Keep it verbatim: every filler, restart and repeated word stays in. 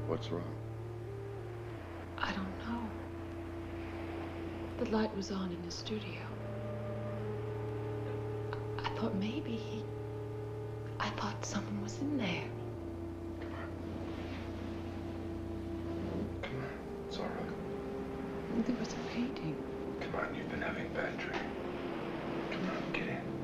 What's wrong? I don't know. The light was on in the studio. I thought maybe he... I thought someone was in there. Come on. Come on. It's all right. There was a painting. Come on, you've been having bad dreams. Come on, get in.